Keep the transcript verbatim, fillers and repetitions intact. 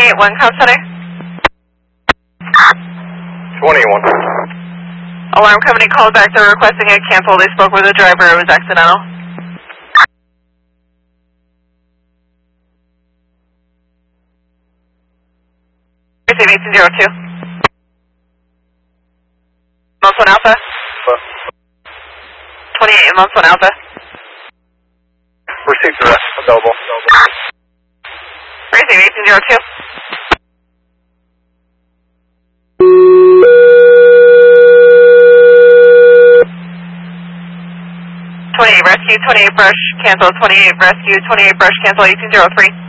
twenty-eight one, com center. twenty-one. Alarm company called back. They're requesting it canceled. They spoke with the driver. It was accidental. Receive eighteen zero two. Month one Alpha. twenty-eight Month one Alpha. Receive direct. Available. Receive eighteen zero two. twenty-eight rescue, twenty-eight brush, cancel, twenty-eight rescue, twenty-eight brush, cancel, eighteen zero three.